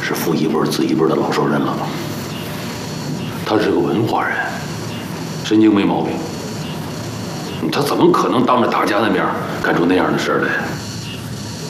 是父一辈子一辈的老熟人了。他是个文化人，神经没毛病。他怎么可能当着大家的面干出那样的事来？